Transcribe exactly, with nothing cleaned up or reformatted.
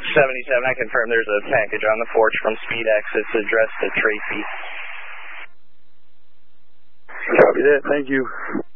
seventy-seven, I confirm there's a package on the porch from SpeedX. It's addressed to Tracy. Copy that, thank you.